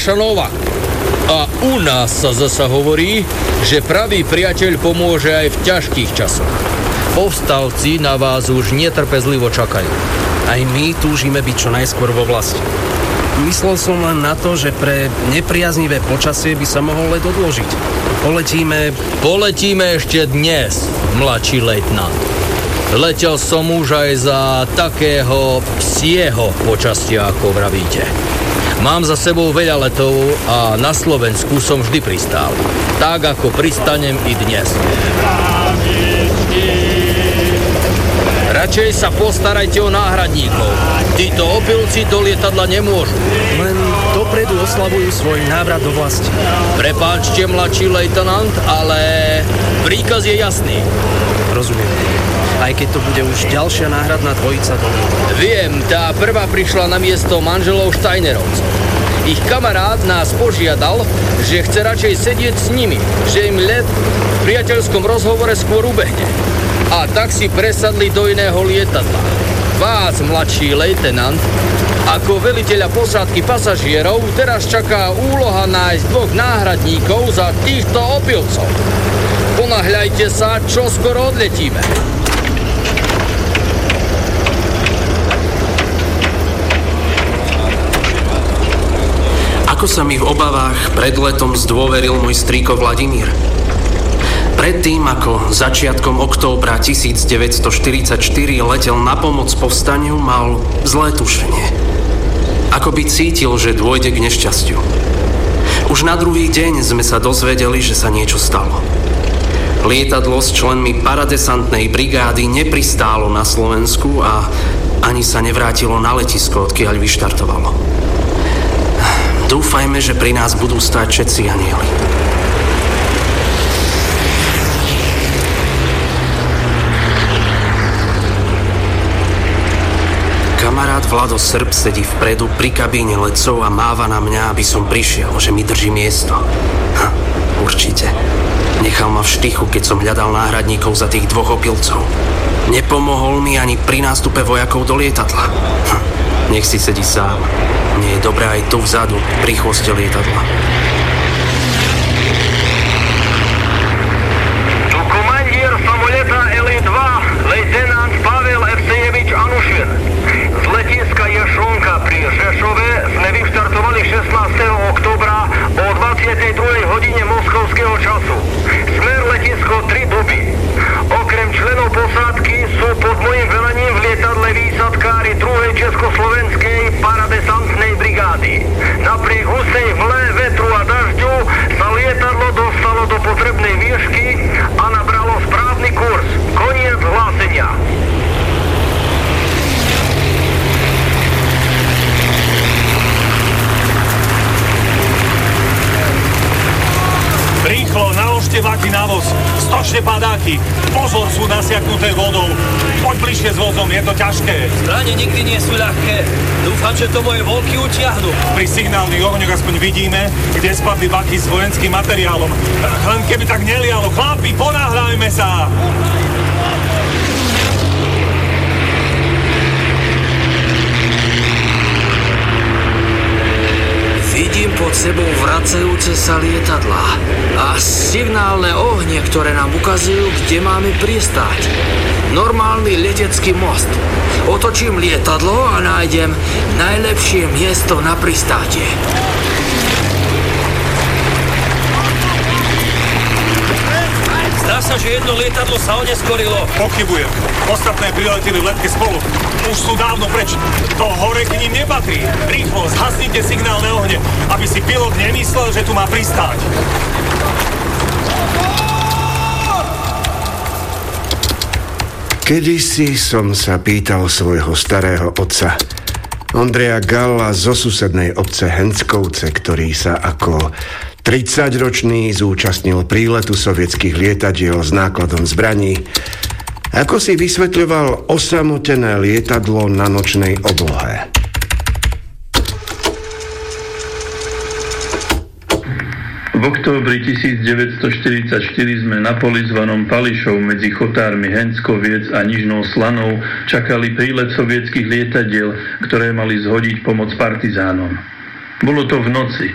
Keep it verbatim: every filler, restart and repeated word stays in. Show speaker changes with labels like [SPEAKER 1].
[SPEAKER 1] Šanova. A u nás sa zasa hovorí, že pravý priateľ pomôže aj v ťažkých časoch. Povstalci na vás už netrpezlivo čakajú.
[SPEAKER 2] Aj my túžime byť čo najskôr vo vlasti. Myslel som len na to, že pre nepriaznivé počasie by sa mohol let odložiť. Poletíme...
[SPEAKER 1] Poletíme ešte dnes, mladší lejtnant. Letel som už aj za takého psieho počasia, ako vravíte. Mám za sebou veľa letov a na Slovensku som vždy pristál. Tak, ako pristanem i dnes. Radšej sa postarajte o náhradníkov. Títo opilci do lietadla nemôžu.
[SPEAKER 2] Len dopredu oslavujú svoj návrat do vlasti.
[SPEAKER 1] Prepáčte, mladší lejtenant, ale príkaz je jasný.
[SPEAKER 2] Rozumiem. Aj keď to bude už ďalšia náhradná dvojica dolu.
[SPEAKER 1] Viem, tá prvá prišla na miesto manželov Steinerovcov. Ich kamarát nás požiadal, že chce radšej sedieť s nimi, že im let v priateľskom rozhovore skôr ubehne. A tak si presadli do iného lietadla. Vás, mladší lejtenant, ako veliteľa posádky pasažierov, teraz čaká úloha nájsť dvoch náhradníkov za týchto opilcov. Ponáhľajte sa, čo skoro odletíme.
[SPEAKER 2] Ako sa mi v obavách pred letom zdôveril môj strýko Vladimír. Predtým, ako začiatkom októbra devätnásťstoštyridsaťštyri letel na pomoc povstaniu, mal zlé tušenie. Ako by cítil, že dôjde k nešťastiu. Už na druhý deň sme sa dozvedeli, že sa niečo stalo. Lietadlo s členmi paradesantnej brigády nepristálo na Slovensku a ani sa nevrátilo na letisko, odkiaľ vyštartovalo. Dúfajme, že pri nás budú stáť všetci anjeli. Kamarát Vlado Srb sedí vpredu pri kabíne letcov a máva na mňa, aby som prišiel, že mi drží miesto. Ha, určite. Nechal ma v štychu, keď som hľadal náhradníkov za tých dvoch opilcov. Nepomohol mi ani pri nástupe vojakov do lietadla. Ha, nech si sedí sám. Nie je dobré aj tu vzadu, pri chvoste lietadla.
[SPEAKER 3] Tu komandier samoleta el dva, lejtenant Pavel Evsejevič Anušvin. Z letiska Ješonka pri Žešove sme vyštartovali šestnásteho októbra o dvadsiatej druhej hodine moskovského času. Smer letisko tri doby. Okrem členov posádky sú pod mojím velením v lietadle výsadkári druhej československej paradesantnej brigády. Napriek hustej vle, vetru a dažďu sa lietadlo dostalo do potrebnej výšky a nabralo správny kurz. Koniec hlásenia.
[SPEAKER 4] Rýchlo, naložte vlaky na voz. Stočte padáky. Pozor, sú nasiaknuté vodou. Poď bližšie s vozom, je to ťažké.
[SPEAKER 1] Zbrane nikdy nie sú ľahké. Dúfam, že to moje volky utiahnu.
[SPEAKER 4] Pri signálnych ohňoch aspoň vidíme, kde spadli vlaky s vojenským materiálom. Len keby tak nelialo. Chlapi, ponáhľajme sa!
[SPEAKER 1] Vidím pod sebou vracajúce sa lietadlá a signálne ohnie, ktoré nám ukazujú, kde máme pristáť. Normálny letecký most. Otočím lietadlo a nájdem najlepšie miesto na pristátie. Zdá sa, že jedno lietadlo sa oneskorilo.
[SPEAKER 4] Pochybujem. Ostatné prileteli v letke spolu. Už sú dávno preč. To hore k ním nepatrí. Rýchlo, zhasnite signálne ohne, aby si pilot nemyslel, že tu má pristáť.
[SPEAKER 5] Kedysi som sa pýtal svojho starého otca, Ondreja Galla zo susednej obce Henskovce, ktorý sa ako tridsaťročný zúčastnil príletu sovietských lietadiel s nákladom zbraní, ako si vysvetľoval osamotené lietadlo na nočnej oblohe.
[SPEAKER 6] V októbri devätnásťstoštyridsaťštyri sme na poli zvanom Pališov medzi chotármi Henskoviec a Nižnou Slanou čakali prílet sovietských lietadiel, ktoré mali zhodiť pomoc partizánom. Bolo to v noci.